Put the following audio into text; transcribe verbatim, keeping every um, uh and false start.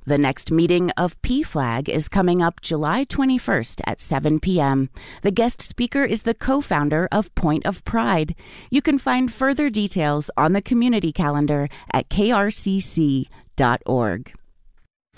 The next meeting of P FLAG is coming up July twenty-first at seven p.m. The guest speaker is the co-founder of Point of Pride. You can find further details on the community calendar at k r c c dot org.